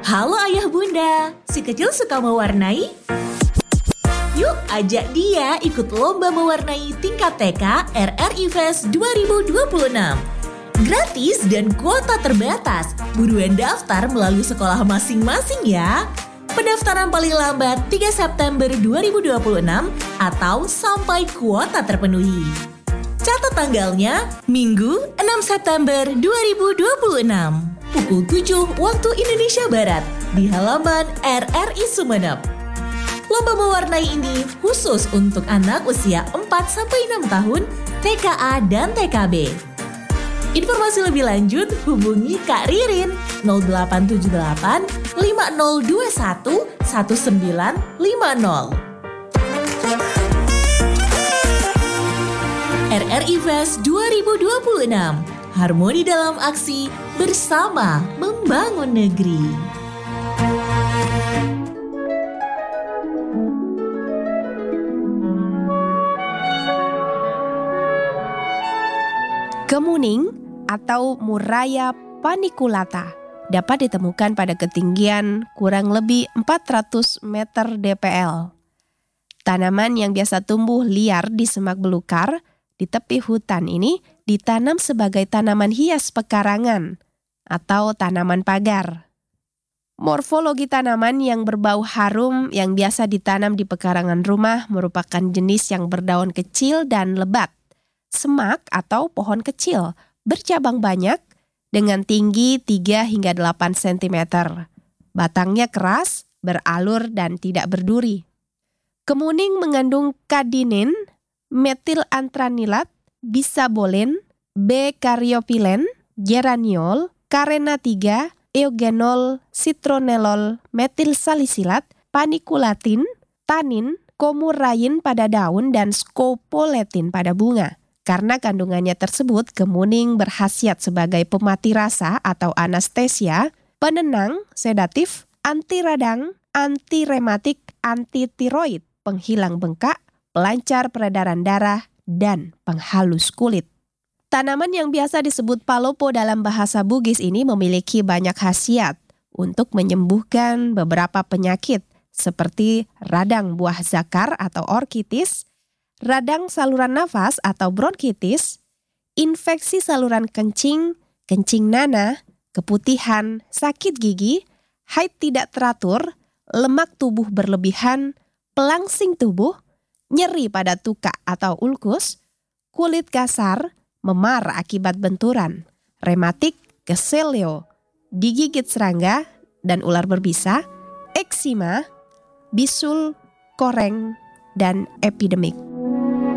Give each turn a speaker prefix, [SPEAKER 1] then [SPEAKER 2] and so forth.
[SPEAKER 1] Halo ayah bunda, si kecil suka mewarnai? Yuk ajak dia ikut lomba mewarnai tingkat TK RRI Fest 2026. Gratis dan kuota terbatas, buruan daftar melalui sekolah masing-masing ya. Pendaftaran paling lambat 3 September 2026 atau sampai kuota terpenuhi. Catat tanggalnya, Minggu 6 September 2026. Pukul 7 waktu Indonesia Barat di halaman RRI Sumeneb. Lomba mewarnai ini khusus untuk anak usia 4-6 tahun, TKA dan TKB. Informasi lebih lanjut hubungi Kak Ririn 0878 5021 1950. RRI Fest 2026, harmoni dalam aksi bersama membangun negeri.
[SPEAKER 2] Kemuning atau Murraya paniculata dapat ditemukan pada ketinggian kurang lebih 400 meter dpl. Tanaman yang biasa tumbuh liar di semak belukar di tepi hutan ini ditanam sebagai tanaman hias pekarangan atau tanaman pagar. Morfologi tanaman yang berbau harum yang biasa ditanam di pekarangan rumah merupakan jenis yang berdaun kecil dan lebat. Semak atau pohon kecil, bercabang banyak dengan tinggi 3 hingga 8 cm. Batangnya keras, beralur dan tidak berduri. Kemuning mengandung kadinin, metilantranilat, bisabolen, B-karyopilen, geraniol, karena 3, eugenol, citronellol, metilsalisilat, paniculatin, tanin, komurain pada daun dan scopoletin pada bunga. Karena kandungannya tersebut, kemuning berkhasiat sebagai pemati rasa atau anestesia, penenang, sedatif, anti radang, anti rematik, anti tiroid, penghilang bengkak, pelancar peredaran darah, dan penghalus kulit. Tanaman yang biasa disebut palopo dalam bahasa Bugis ini memiliki banyak khasiat untuk menyembuhkan beberapa penyakit seperti radang buah zakar atau orkitis, radang saluran nafas atau bronkitis, infeksi saluran kencing, kencing nanah, keputihan, sakit gigi, haid tidak teratur, lemak tubuh berlebihan, pelangsing tubuh, nyeri pada tuka atau ulkus, kulit kasar, memar akibat benturan, rematik, keselio, digigit serangga dan ular berbisa, eksima, bisul, koreng, dan epidemik.